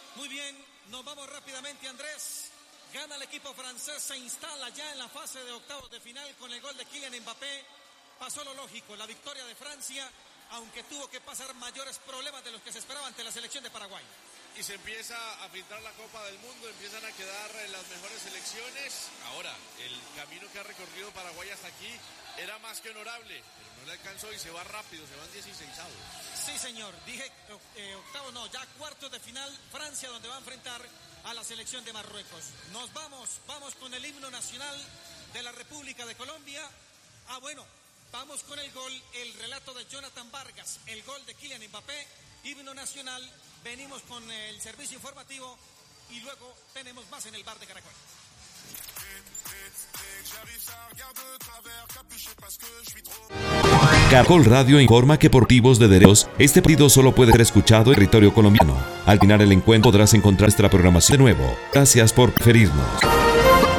Muy bien, nos vamos rápidamente, Andrés. Gana el equipo francés, se instala ya en la fase de octavos de final con el gol de Kylian Mbappé. Pasó lo lógico, la victoria de Francia, aunque tuvo que pasar mayores problemas de los que se esperaba ante la selección de Paraguay. Y se empieza a filtrar la Copa del Mundo, empiezan a quedar las mejores selecciones. Ahora, el camino que ha recorrido Paraguay hasta aquí era más que honorable, pero no le alcanzó y se va rápido, se van 16avos. Sí, señor, dije octavo, no, ya cuartos de final, Francia, donde va a enfrentar a la selección de Marruecos. Nos vamos con el himno nacional de la República de Colombia. Vamos con el gol, el relato de Jonathan Vargas, el gol de Kylian Mbappé, himno nacional. Venimos con el servicio informativo y luego tenemos más en el bar de Caracol. Caracol Radio informa que por motivos de derechos, este partido solo puede ser escuchado en territorio colombiano. Al final el encuentro podrás encontrar nuestra programación de nuevo. Gracias por preferirnos.